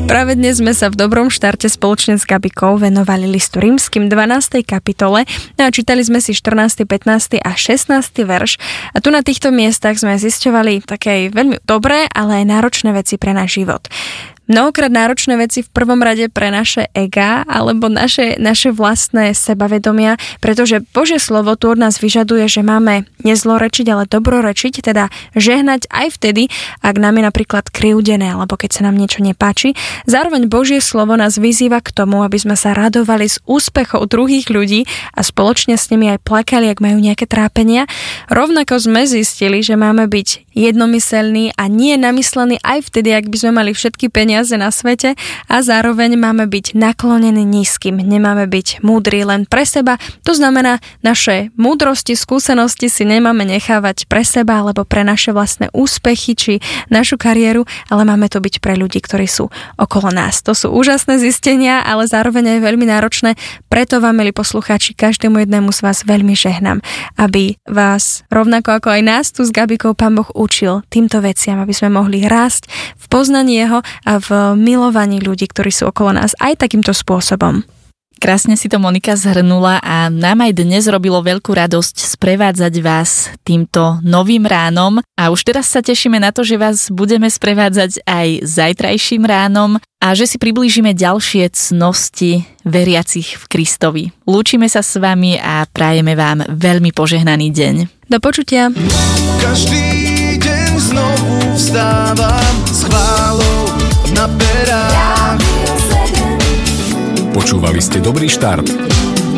Práve dnes sme sa v dobrom štarte spoločne s Gabikou venovali listu Rímskym 12. kapitole a čítali sme si 14., 15. a 16. verš. A tu na týchto miestach sme zisťovali také veľmi dobré, ale aj náročné veci pre náš život. Mnohokrát náročné veci v prvom rade pre naše ega alebo naše vlastné sebavedomia, pretože Božie slovo tu od nás vyžaduje, že máme nezlorečiť, ale dobrorečiť, teda žehnať aj vtedy, ak nám je napríklad krivdené alebo keď sa nám niečo nepáči. Zároveň Božie slovo nás vyzýva k tomu, aby sme sa radovali z úspechov druhých ľudí a spoločne s nimi aj plakali, ak majú nejaké trápenia. Rovnako sme zistili, že máme byť jednomyselní a nie namyslení aj vtedy, ak by sme mali všetky peniaze na svete, a zároveň máme byť naklonení nízkym. Nemáme byť múdri len pre seba. To znamená, naše múdrosti, skúsenosti si nemáme nechávať pre seba alebo pre naše vlastné úspechy či našu kariéru, ale máme to byť pre ľudí, ktorí sú okolo nás. To sú úžasné zistenia, ale zároveň aj veľmi náročné. Preto vám, milí poslucháči, každému jednému z vás veľmi žehnám, aby vás rovnako ako aj nás tu s Gabikou Pán Boh učil týmto veciam, aby sme mohli rásť v poznaní Jeho a v milovaní ľudí, ktorí sú okolo nás aj takýmto spôsobom. Krásne si to Monika zhrnula a nám aj dnes robilo veľkú radosť sprevádzať vás týmto novým ránom a už teraz sa tešíme na to, že vás budeme sprevádzať aj zajtrajším ránom a že si priblížime ďalšie cnosti veriacich v Kristovi. Lúčime sa s vami a prajeme vám veľmi požehnaný deň. Do počutia. Každý deň znovu vstávam s chválou na perách. Počúvali ste Dobrý štart.